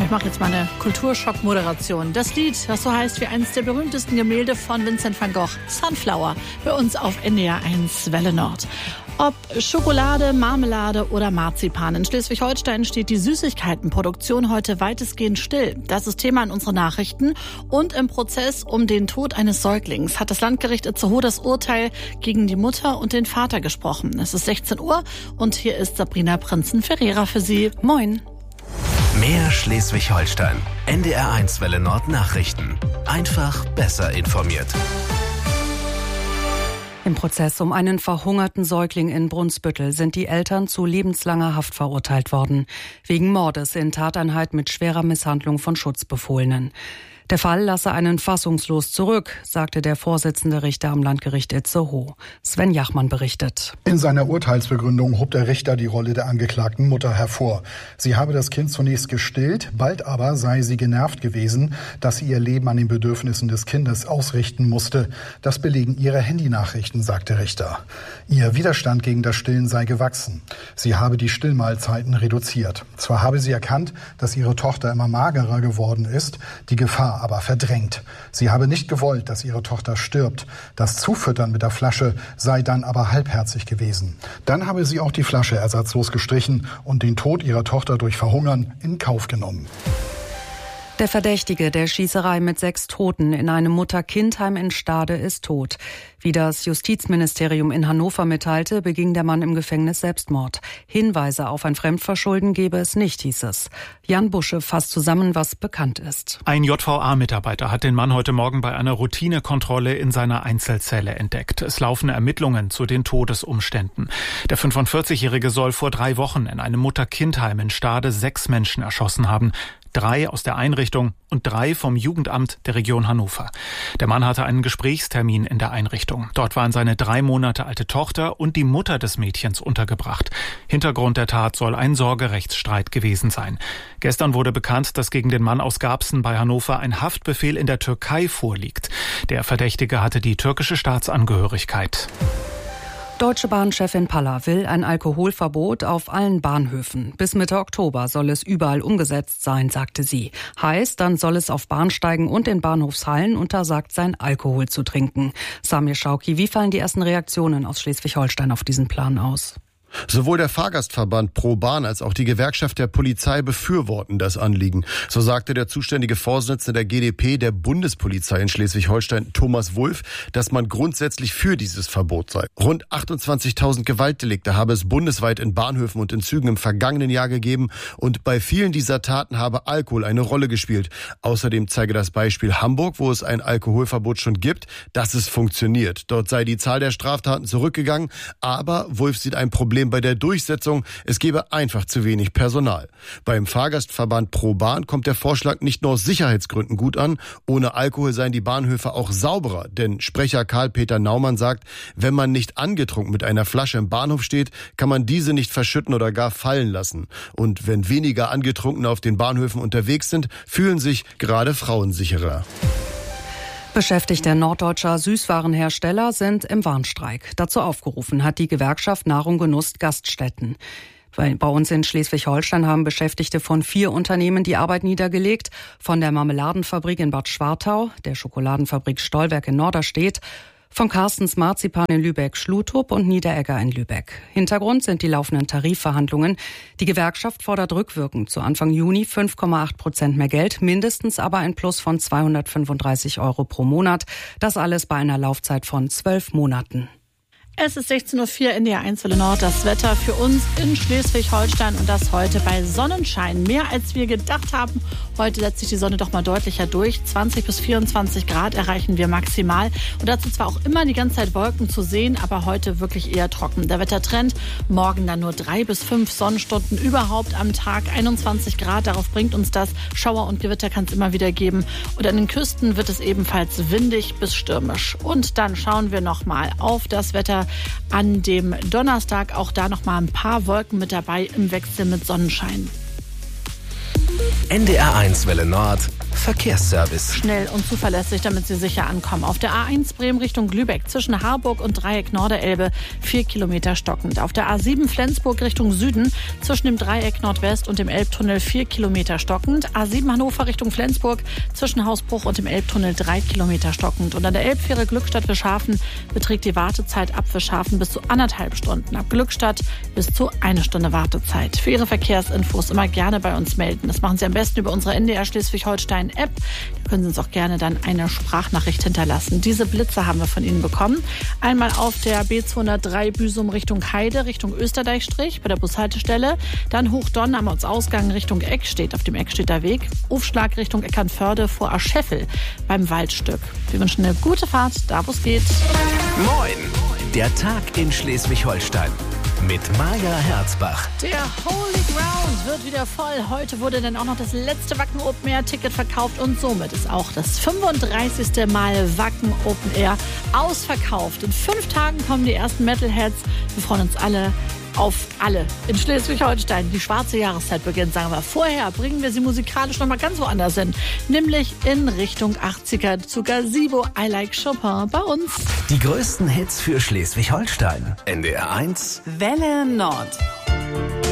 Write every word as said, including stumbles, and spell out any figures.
Ich mache jetzt mal eine Kulturschock-Moderation. Das Lied, das so heißt wie eines der berühmtesten Gemälde von Vincent van Gogh, Sunflower, bei uns auf N D R eins Welle Nord. Ob Schokolade, Marmelade oder Marzipan. In Schleswig-Holstein steht die Süßigkeitenproduktion heute weitestgehend still. Das ist Thema in unseren Nachrichten. Und im Prozess um den Tod eines Säuglings hat das Landgericht Itzehoe das Urteil gegen die Mutter und den Vater gesprochen. Es ist sechzehn Uhr und hier ist Sabrina Prinzen-Ferreira für Sie. Moin. Mehr Schleswig-Holstein. N D R eins Welle Nord Nachrichten. Einfach besser informiert. Im Prozess um einen verhungerten Säugling in Brunsbüttel sind die Eltern zu lebenslanger Haft verurteilt worden. Wegen Mordes in Tateinheit mit schwerer Misshandlung von Schutzbefohlenen. Der Fall lasse einen fassungslos zurück, sagte der Vorsitzende Richter am Landgericht Itzehoe. Sven Jachmann berichtet. In seiner Urteilsbegründung hob der Richter die Rolle der angeklagten Mutter hervor. Sie habe das Kind zunächst gestillt, bald aber sei sie genervt gewesen, dass sie ihr Leben an den Bedürfnissen des Kindes ausrichten musste. Das belegen ihre Handynachrichten, sagt der Richter. Ihr Widerstand gegen das Stillen sei gewachsen. Sie habe die Stillmahlzeiten reduziert. Zwar habe sie erkannt, dass ihre Tochter immer magerer geworden ist, die Gefahr aber verdrängt. Sie habe nicht gewollt, dass ihre Tochter stirbt. Das Zufüttern mit der Flasche sei dann aber halbherzig gewesen. Dann habe sie auch die Flasche ersatzlos gestrichen und den Tod ihrer Tochter durch Verhungern in Kauf genommen. Der Verdächtige der Schießerei mit sechs Toten in einem Mutter-Kind-Heim in Stade ist tot. Wie das Justizministerium in Hannover mitteilte, beging der Mann im Gefängnis Selbstmord. Hinweise auf ein Fremdverschulden gebe es nicht, hieß es. Jan Busche fasst zusammen, was bekannt ist. Ein J V A-Mitarbeiter hat den Mann heute Morgen bei einer Routinekontrolle in seiner Einzelzelle entdeckt. Es laufen Ermittlungen zu den Todesumständen. Der fünfundvierzigjährige soll vor drei Wochen in einem Mutter-Kind-Heim in Stade sechs Menschen erschossen haben. Drei aus der Einrichtung und drei vom Jugendamt der Region Hannover. Der Mann hatte einen Gesprächstermin in der Einrichtung. Dort waren seine drei Monate alte Tochter und die Mutter des Mädchens untergebracht. Hintergrund der Tat soll ein Sorgerechtsstreit gewesen sein. Gestern wurde bekannt, dass gegen den Mann aus Garbsen bei Hannover ein Haftbefehl in der Türkei vorliegt. Der Verdächtige hatte die türkische Staatsangehörigkeit. Deutsche Bahn-Chefin Palla will ein Alkoholverbot auf allen Bahnhöfen. Bis Mitte Oktober soll es überall umgesetzt sein, sagte sie. Heißt, dann soll es auf Bahnsteigen und in Bahnhofshallen untersagt sein, Alkohol zu trinken. Samir Schauki, wie fallen die ersten Reaktionen aus Schleswig-Holstein auf diesen Plan aus? Sowohl der Fahrgastverband Pro Bahn als auch die Gewerkschaft der Polizei befürworten das Anliegen. So sagte der zuständige Vorsitzende der G d P der Bundespolizei in Schleswig-Holstein, Thomas Wulff, dass man grundsätzlich für dieses Verbot sei. Rund achtundzwanzigtausend Gewaltdelikte habe es bundesweit in Bahnhöfen und in Zügen im vergangenen Jahr gegeben und bei vielen dieser Taten habe Alkohol eine Rolle gespielt. Außerdem zeige das Beispiel Hamburg, wo es ein Alkoholverbot schon gibt, dass es funktioniert. Dort sei die Zahl der Straftaten zurückgegangen, aber Wulff sieht ein Problem bei der Durchsetzung, es gebe einfach zu wenig Personal. Beim Fahrgastverband Pro Bahn kommt der Vorschlag nicht nur aus Sicherheitsgründen gut an, ohne Alkohol seien die Bahnhöfe auch sauberer, denn Sprecher Karl-Peter Naumann sagt, wenn man nicht angetrunken mit einer Flasche im Bahnhof steht, kann man diese nicht verschütten oder gar fallen lassen. Und wenn weniger Angetrunkene auf den Bahnhöfen unterwegs sind, fühlen sich gerade Frauen sicherer. Beschäftigte norddeutscher Süßwarenhersteller sind im Warnstreik. Dazu aufgerufen hat die Gewerkschaft Nahrung Genuss Gaststätten. Bei uns in Schleswig-Holstein haben Beschäftigte von vier Unternehmen die Arbeit niedergelegt. Von der Marmeladenfabrik in Bad Schwartau, der Schokoladenfabrik Stollwerk in Norderstedt, von Carstens Marzipan in Lübeck-Schlutup und Niederegger in Lübeck. Hintergrund sind die laufenden Tarifverhandlungen. Die Gewerkschaft fordert rückwirkend zu Anfang Juni fünf Komma acht Prozent mehr Geld, mindestens aber ein Plus von zweihundertfünfunddreißig Euro pro Monat. Das alles bei einer Laufzeit von zwölf Monaten. Es ist sechzehn Uhr vier in der eins Welle Nord. Das Wetter für uns in Schleswig-Holstein und das heute bei Sonnenschein. Mehr als wir gedacht haben. Heute setzt sich die Sonne doch mal deutlicher durch. zwanzig bis vierundzwanzig Grad erreichen wir maximal. Und dazu zwar auch immer die ganze Zeit Wolken zu sehen, aber heute wirklich eher trocken. Der Wettertrend, morgen dann nur drei bis fünf Sonnenstunden überhaupt am Tag. einundzwanzig Grad, darauf bringt uns das. Schauer und Gewitter kann es immer wieder geben. Und an den Küsten wird es ebenfalls windig bis stürmisch. Und dann schauen wir noch mal auf das Wetter an dem Donnerstag. Auch da noch mal ein paar Wolken mit dabei im Wechsel mit Sonnenschein. N D R eins Welle Nord Verkehrsservice. Schnell und zuverlässig, damit Sie sicher ankommen. Auf der A eins Bremen Richtung Lübeck zwischen Harburg und Dreieck Norderelbe vier Kilometer stockend. Auf der A sieben Flensburg Richtung Süden zwischen dem Dreieck Nordwest und dem Elbtunnel vier Kilometer stockend. A sieben Hannover Richtung Flensburg zwischen Hausbruch und dem Elbtunnel drei Kilometer stockend. Und an der Elbfähre Glückstadt-Wischhafen beträgt die Wartezeit ab Wischhafen bis zu anderthalb Stunden. Ab Glückstadt bis zu eine Stunde Wartezeit. Für Ihre Verkehrsinfos immer gerne bei uns melden. Das machen Sie am besten über unsere N D R Schleswig-Holstein-App. Da können Sie uns auch gerne dann eine Sprachnachricht hinterlassen. Diese Blitze haben wir von Ihnen bekommen. Einmal auf der B zweihundertdrei Büsum Richtung Heide, Richtung Österdeichstrich bei der Bushaltestelle. Dann Hochdonn am Ortsausgang Richtung Eckstedt auf dem Eckstedter Weg. Aufschlag Richtung Eckernförde vor Ascheffel beim Waldstück. Wir wünschen eine gute Fahrt, da wo es geht. Moin! Der Tag in Schleswig-Holstein. Mit Maja Herzbach. Der Holy Ground wird wieder voll. Heute wurde dann auch noch das letzte Wacken Open Air Ticket verkauft und somit ist auch das fünfunddreißigste Mal Wacken Open Air ausverkauft. In fünf Tagen kommen die ersten Metalheads. Wir freuen uns alle auf alle in Schleswig-Holstein. Die schwarze Jahreszeit beginnt, sagen wir. Vorher bringen wir sie musikalisch noch mal ganz woanders hin. Nämlich in Richtung achtziger zu Gazebo. I Like Chopin bei uns. Die größten Hits für Schleswig-Holstein. N D R eins Welle Nord.